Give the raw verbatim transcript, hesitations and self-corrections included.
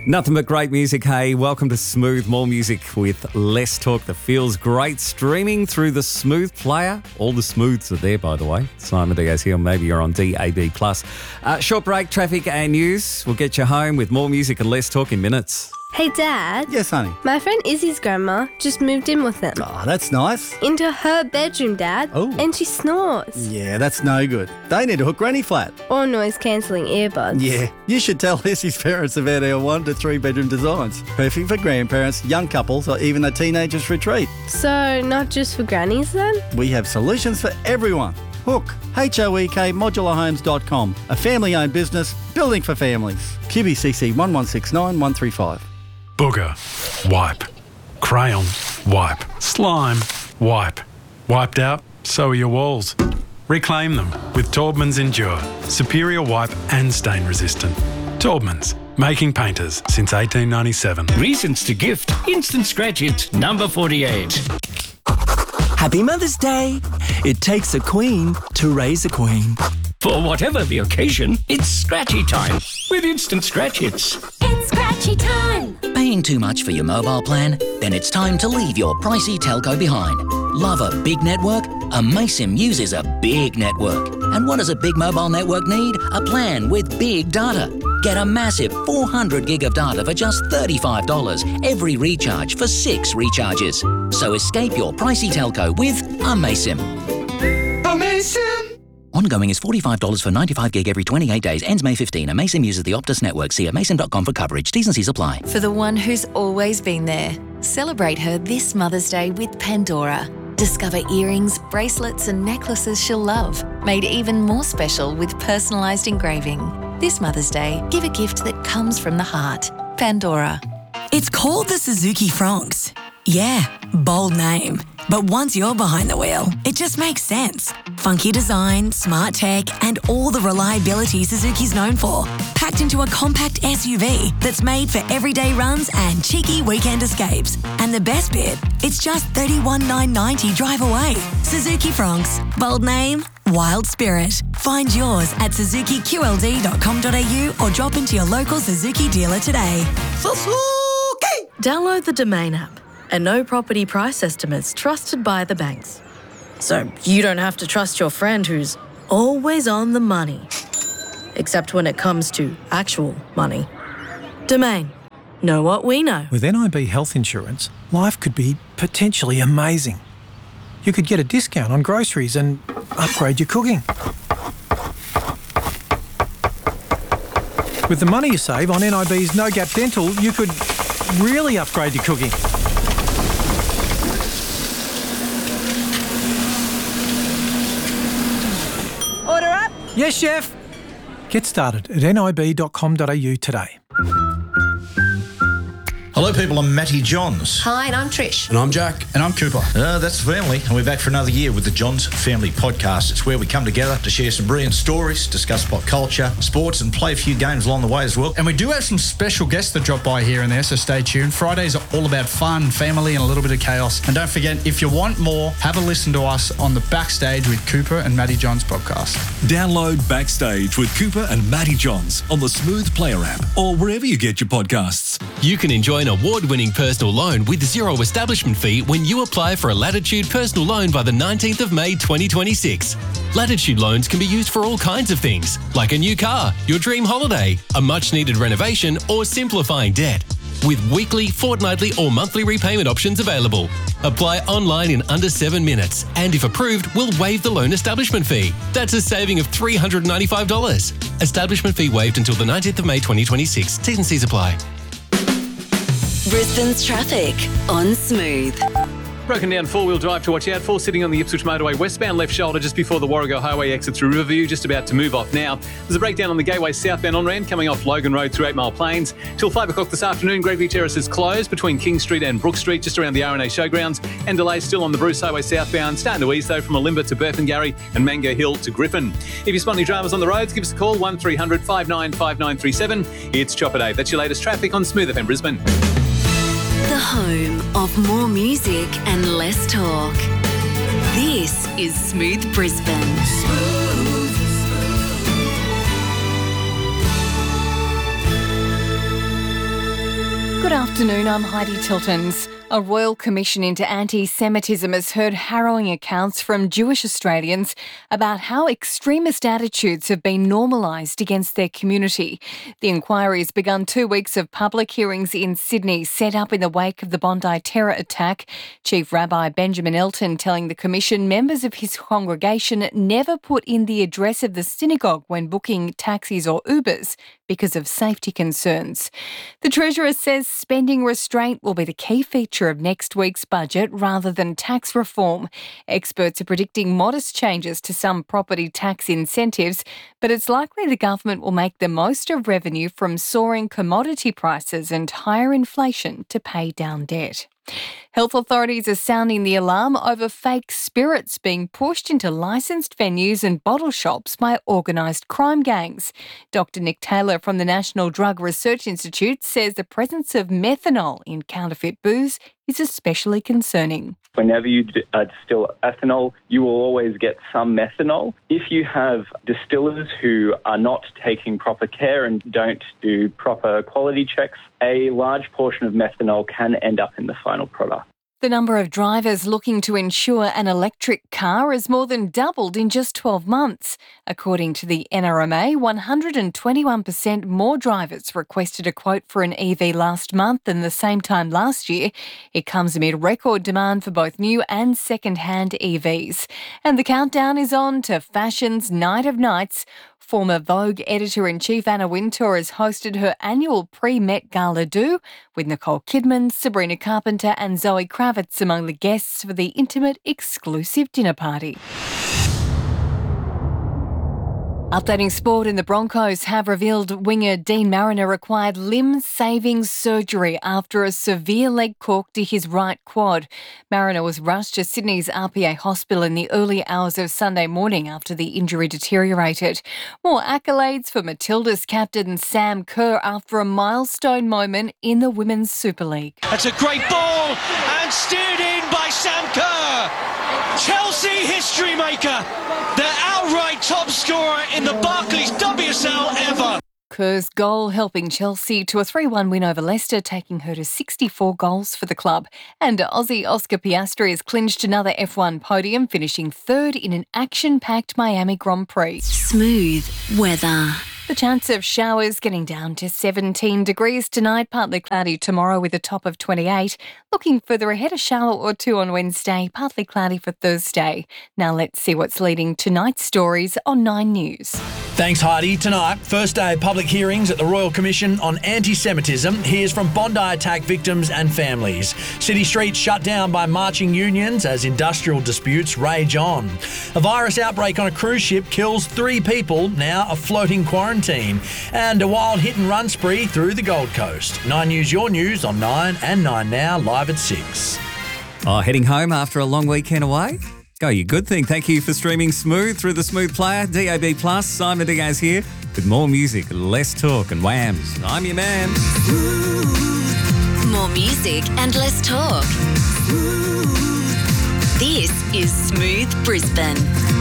Nothing but great music, hey. Welcome to Smooth, more music with less talk that feels great. Streaming through the Smooth player. All the Smooths are there, by the way. Simon Diaz here, maybe you're on D A B plus. Uh, short break, traffic and news. We'll get you home with more music and less talk in minutes. Hey, Dad. Yes, honey. My friend Izzy's grandma just moved in with them. Oh, that's nice. Into her bedroom, Dad. Oh. And she snores. Yeah, that's no good. They need to hook Granny flat. Or noise-cancelling earbuds. Yeah, you should tell Izzy's parents about our one to three bedroom designs. Perfect for grandparents, young couples, or even a teenager's retreat. So, not just for grannies then? We have solutions for everyone. Hook, H O E K modular homes dot com, a family-owned business building for families. Q B C C one one six nine one three five. Booger, wipe. Crayon, wipe. Slime, wipe. Wiped out, so are your walls. Reclaim them with Taubman's Endure. Superior wipe and stain resistant. Taubman's, making painters since eighteen ninety-seven. Reasons to gift. Instant Scratch Hits number forty-eight. Happy Mother's Day. It takes a queen to raise a queen. For whatever the occasion, it's Scratchy time with Instant Scratch Hits. It's Scratchy time. Paying too much for your mobile plan? Then it's time to leave your pricey telco behind. Love a big network? Amaysim uses a big network. And what does a big mobile network need? A plan with big data. Get a massive four hundred gig of data for just thirty-five dollars every recharge for six recharges. So escape your pricey telco with Amaysim. Amaysim! Ongoing is forty-five dollars for ninety-five gig every twenty-eight days. Ends May fifteenth. Amaysim uses the Optus network. See amaysim dot com for coverage. T's and C's apply. For the one who's always been there. Celebrate her this Mother's Day with Pandora. Discover earrings, bracelets and necklaces she'll love. Made even more special with personalised engraving. This Mother's Day, give a gift that comes from the heart. Pandora. It's called the Suzuki Fronx. Yeah, bold name. But once you're behind the wheel, it just makes sense. Funky design, smart tech, and all the reliability Suzuki's known for. Packed into a compact S U V that's made for everyday runs and cheeky weekend escapes. And the best bit, it's just thirty-one thousand nine hundred ninety drive away. Suzuki Fronx. Bold name, wild spirit. Find yours at suzuki q l d dot com dot a u or drop into your local Suzuki dealer today. Suzuki! Download the Domain app and know property price estimates trusted by the banks. So you don't have to trust your friend who's always on the money. Except when it comes to actual money. Domain. Know what we know. With N I B health insurance, life could be potentially amazing. You could get a discount on groceries and upgrade your cooking. With the money you save on N I B's No Gap Dental, you could really upgrade your cooking. Order up. Yes, chef. Get started at n i b dot com dot a u today. Hello, people. I'm Matty Johns. Hi, and I'm Trish. And I'm Jack. And I'm Cooper. Uh, that's the family, and we're back for another year with the Johns Family Podcast. It's where we come together to share some brilliant stories, discuss pop culture, sports, and play a few games along the way as well. And we do have some special guests that drop by here and there, so stay tuned. Fridays are all about fun, family, and a little bit of chaos. And don't forget, if you want more, have a listen to us on the Backstage with Cooper and Matty Johns podcast. Download Backstage with Cooper and Matty Johns on the Smooth Player app or wherever you get your podcasts. You can enjoy an award-winning personal loan with zero establishment fee when you apply for a Latitude personal loan by the nineteenth of May twenty twenty-six. Latitude loans can be used for all kinds of things, like a new car, your dream holiday, a much-needed renovation, or simplifying debt. With weekly, fortnightly, or monthly repayment options available. Apply online in under seven minutes, and if approved, we'll waive the loan establishment fee. That's a saving of three hundred ninety-five dollars. Establishment fee waived until the nineteenth of May twenty twenty-six. T's and C's apply. Brisbane's traffic on Smooth. Broken down four-wheel drive to watch out for, sitting on the Ipswich motorway westbound left shoulder just before the Warrego Highway exit through Riverview, just about to move off now. There's a breakdown on the Gateway southbound on-ramp coming off Logan Road through Eight Mile Plains. Till five o'clock this afternoon, Greggview Terrace is closed between King Street and Brook Street, just around the R and A Showgrounds, and delays still on the Bruce Highway southbound, starting to ease though from Olimba to Burpengary and Mango Hill to Griffin. If you spot any dramas on the roads, give us a call, one three hundred five nine five nine three seven. It's Chopper Day. That's your latest traffic on Smooth F M Brisbane. The home of more music and less talk. This is Smooth Brisbane. Smooth, smooth. Good afternoon, I'm Heidi Tiltons. A royal commission into anti-Semitism has heard harrowing accounts from Jewish Australians about how extremist attitudes have been normalised against their community. The inquiry has begun two weeks of public hearings in Sydney, set up in the wake of the Bondi terror attack. Chief Rabbi Benjamin Elton telling the commission members of his congregation never put in the address of the synagogue when booking taxis or Ubers because of safety concerns. The Treasurer says spending restraint will be the key feature of next week's budget rather than tax reform. Experts are predicting modest changes to some property tax incentives, but it's likely the government will make the most of revenue from soaring commodity prices and higher inflation to pay down debt. Health authorities are sounding the alarm over fake spirits being pushed into licensed venues and bottle shops by organised crime gangs. Doctor Nick Taylor from the National Drug Research Institute says the presence of methanol in counterfeit booze is especially concerning. Whenever you uh, distill ethanol, you will always get some methanol. If you have distillers who are not taking proper care and don't do proper quality checks, a large portion of methanol can end up in the final product. The number of drivers looking to insure an electric car has more than doubled in just twelve months. According to the N R M A, one hundred twenty-one percent more drivers requested a quote for an E V last month than the same time last year. It comes amid record demand for both new and second-hand E Vs. And the countdown is on to fashion's Night of Nights. Former Vogue editor-in-chief Anna Wintour has hosted her annual pre-Met Gala do, with Nicole Kidman, Sabrina Carpenter and Zoe Kravitz among the guests for the intimate, exclusive dinner party. Updating sport, and the Broncos have revealed winger Dean Mariner required limb-saving surgery after a severe leg cork to his right quad. Mariner was rushed to Sydney's R P A hospital in the early hours of Sunday morning after the injury deteriorated. More accolades for Matilda's captain Sam Kerr after a milestone moment in the Women's Super League. That's a great ball and steered in by Sam Kerr. Chelsea history maker, the outright top scorer in the Barclays W S L ever. Kerr's goal helping Chelsea to a three one win over Leicester, taking her to sixty-four goals for the club. And Aussie Oscar Piastri has clinched another F one podium, finishing third in an action-packed Miami Grand Prix. Smooth weather. The chance of showers getting down to seventeen degrees tonight, partly cloudy tomorrow with a top of twenty-eight. Looking further ahead, a shower or two on Wednesday, partly cloudy for Thursday. Now let's see what's leading tonight's stories on Nine News. Thanks, Heidi. Tonight, first day of public hearings at the Royal Commission on Anti-Semitism. Here's from Bondi attack victims and families. City streets shut down by marching unions as industrial disputes rage on. A virus outbreak on a cruise ship kills three people, now a floating quarantine. And a wild hit-and-run spree through the Gold Coast. Nine News, your news on Nine and Nine Now, live at six. Oh, heading home after a long weekend away? Go, you good thing. Thank you for streaming Smooth through the Smooth Player, D A B plus. Simon Diaz here with more music, less talk and whams. I'm your man. More music and less talk. This is Smooth Brisbane.